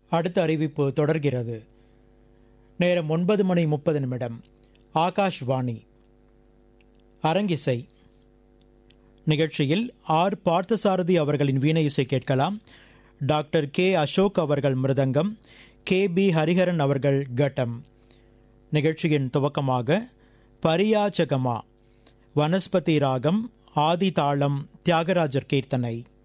அடுத்த அறிவிப்பு தொடர்கிறது. நேரம் 9:30. ஆகாஷ்வாணி. அரங்கிசை நிகழ்ச்சியில் ஆர் பார்த்தசாரதி அவர்களின் வீணை இசை கேட்கலாம். டாக்டர் கே அசோக் அவர்கள் மிருதங்கம், கே பி ஹரிஹரன் அவர்கள் கட்டம். நிகழ்ச்சியின் துவக்கமாக பரியாச்சகமா, வனஸ்பதி ராகம், ஆதி தாளம், தியாகராஜர் கீர்த்தனை.